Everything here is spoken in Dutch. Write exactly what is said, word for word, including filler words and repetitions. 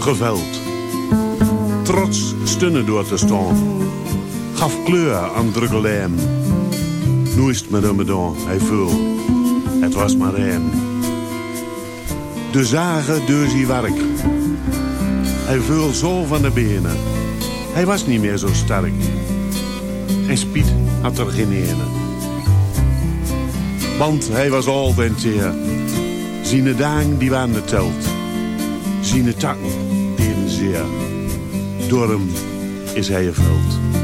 geveld. Trots stunnen door te staan. Gaf kleur aan druggeleem. Nu is het met hem gedaan, hij vul. Het was maar hem. De zagen door zijn werk. Hij vul zo van de benen. Hij was niet meer zo sterk. En Spiet had er geen ene. Want hij was al den teer. Zijn dagen die waren geteld. Zijn takken deden zeer. Door hem is hij gevuld.